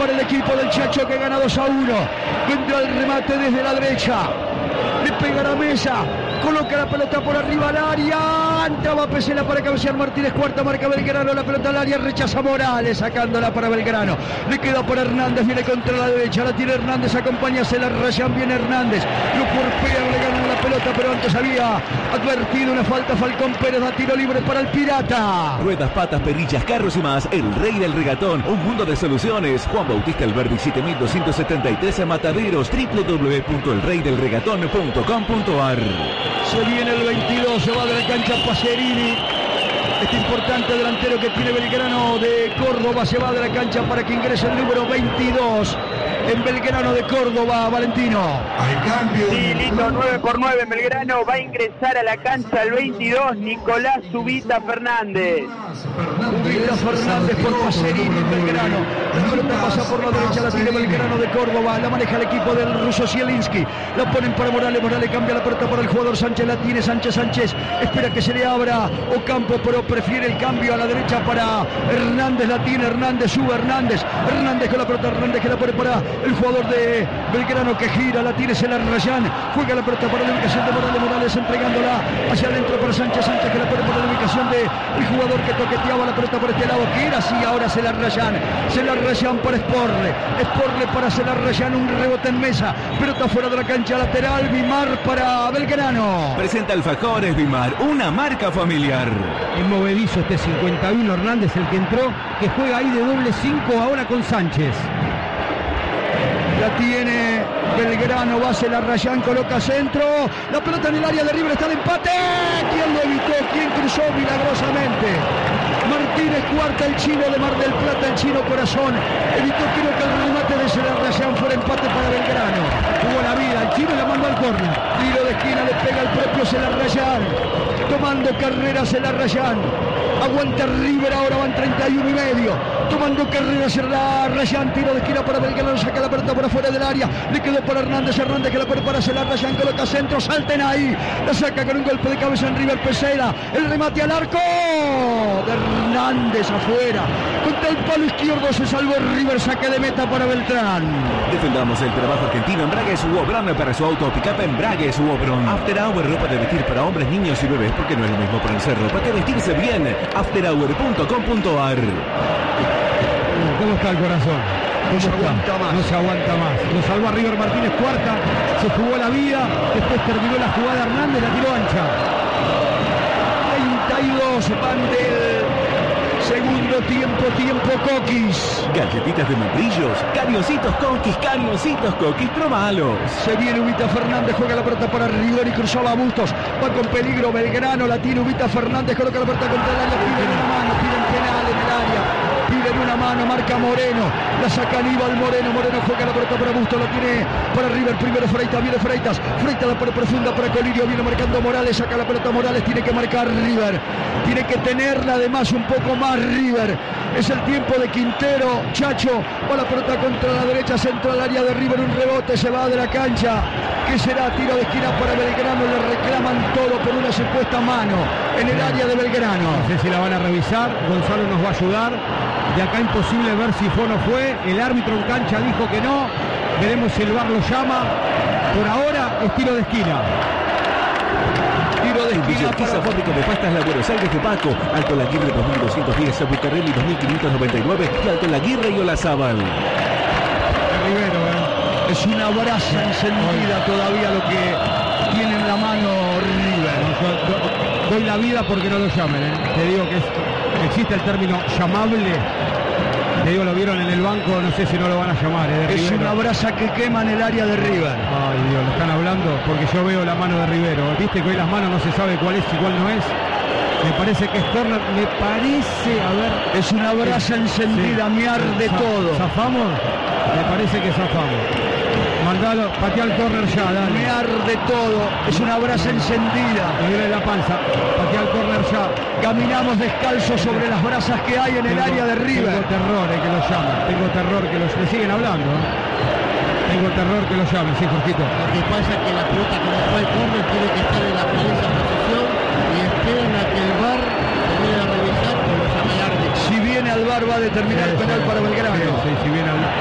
para el equipo del Chacho que gana 2-1. Vendrá el remate desde la derecha. Le pega a la mesa. Coloca la pelota por arriba al área. Entraba Pesela para cabecear Martínez. Cuarta marca Belgrano. La pelota al área. Rechaza Morales. Sacándola para Belgrano. Le queda por Hernández. Viene contra la derecha. La tiene Hernández. Acompaña a Celarrayán. Viene Hernández. Lo porpea. Le ganan la pelota. Pero antes había advertido una falta. Falcón Pérez da tiro libre para el Pirata. Ruedas, patas, perillas, carros y más. El rey del regatón. Un mundo de soluciones. Juan Bautista Alberdi 7273 en Mataderos. www.elreydelregatón.com.ar. Se viene el 22, se va de la cancha Pacerini. Este importante delantero que tiene Belgrano de Córdoba se va de la cancha para que ingrese el número 22 en Belgrano de Córdoba, Valentino. Sí, listo, 9x9 en Belgrano. Va a ingresar a la cancha el 22, Nicolás Ubita Fernández. Ubita Fernández por Pacerini en Belgrano. La pelota pasa por la derecha, la tiene Belgrano de Córdoba. La maneja el equipo del ruso Zielinski. La ponen para Morales. Morales cambia la pelota para el jugador Sánchez. La tiene Sánchez. Espera que se le abra Ocampo, pero prefiere el cambio a la derecha para Hernández. La tiene Hernández, sube Hernández. Hernández con la pelota, Hernández que la pone para el jugador de Belgrano que gira. La tiene Celarrayán. Juega la pelota para la ubicación de Morales. Morales entregándola hacia adentro para Sánchez. Sánchez que la pone para la ubicación de el jugador que toqueteaba la pelota por este lado. Que era así, ahora Celarrayán. Celarrayán para Sporle. Sporle para Celarrayán. Un rebote en mesa. Pelota fuera de la cancha lateral. Vimar para Belgrano. Presenta Alfajores Vimar, una marca familiar. Es movedizo este 51 Hernández, el que entró, que juega ahí de doble 5 ahora con Sánchez. La tiene Belgrano, va Celarrayán, coloca centro. La pelota en el área de River, está el empate. ¿Quién lo evitó? ¿Quién cruzó milagrosamente? Martínez, cuarta, el chino de Mar del Plata, el chino corazón. Evitó, creo que el remate de Celarrayán fuera empate para Belgrano. Jugó la vida, el chino la mandó al córner. Tiro de esquina, le pega el propio Celarrayán. Tomando carrera Celarrayán. Aguanta River, ahora van 31 y medio. Tomando carrera Celarrayán, tiro de esquina para Belgrano, saca la pelota por afuera del área. Le quedó para Hernández que la pone para Celarrayán, coloca centro, salten ahí. La saca con un golpe de cabeza en River Pesela. El remate al arco de Hernández afuera. Contra el palo izquierdo se salvó River, saque de meta para Beltrán. Defendamos el trabajo argentino. Embragues Wobron para su auto pick-up. Embragues Wobron. After Hour, ropa de vestir para hombres, niños y bebés, porque no es lo mismo ponerse ropa que vestirse bien. Afterhour.com.ar. ¿Cómo está el corazón? No se aguanta más. No se aguanta más. Lo salvó a River Martínez, cuarta. Se jugó la vida. Después terminó la jugada Hernández, la tiró ancha. 32 van del segundo tiempo Coquis. Galletitas de membrillos. Cariositos Coquis, probalos. Se viene Ubita Fernández, juega la pelota para River y cruzó a Bustos. Va con peligro Belgrano, la tiene Ubita Fernández, coloca la pelota contra el área, piden una mano, piden penal en el área. Piden una mano, marca Moreno. La saca Aníbal Moreno. Moreno juega la pelota para Bustos, la tiene para River. Primero Freitas, viene Freitas. Freitas la pone profunda para Colirio. Viene marcando Morales, saca la pelota Morales. Tiene que marcar River. Tiene que tenerla además un poco más River. Es el tiempo de Quintero. Chacho va la pelota contra la derecha, centro al área de River. Un rebote, se va de la cancha. ¿Qué será? Tiro de esquina para Belgrano. Le reclaman todo por una supuesta mano en el área de Belgrano. No sé si la van a revisar. Gonzalo nos va a ayudar. De acá imposible ver si fue o no fue. El árbitro en cancha dijo que no. Veremos si el VAR lo llama. Por ahora es tiro de esquina. Tiro de esquina para Fábrica de Pastas La Buenos Aires de Paco. Alto Laguirre 2210, Bucarrelli 2599 y Alto Laguirre y Olazábal. Rivero, es una brasa encendida todavía lo que tiene en la mano River. Yo doy la vida porque no lo llamen, Te digo que existe el término llamable. Te digo, lo vieron en el banco, no sé si no lo van a llamar. Es Rivero. una brasa que quema en el área de River. Ay Dios, lo están hablando porque yo veo la mano de Rivero. Viste que hoy las manos no se sabe cuál es y cuál no es. Me parece que es corner, me parece, a ver. Es una brasa encendida, sí. me arde todo. ¿Zafamos? Me parece que zafamos. Mandalo, patea el córner ya, dale. Me arde todo, es una brasa encendida. Me duele la panza, patea el córner ya. Caminamos descalzos sobre las brasas que hay en el área de River. Tengo terror que lo llamen, tengo terror que le siguen hablando. Tengo terror que lo llamen, sí, Jorgito. Lo que pasa es que la pelota, como fue el córner, tiene que estar en la precisa posición y esperan a que el VAR se vaya a revisar o lo llame el árbitro. Si viene al VAR va a determinar el penal para Belgrano. Sí, si viene al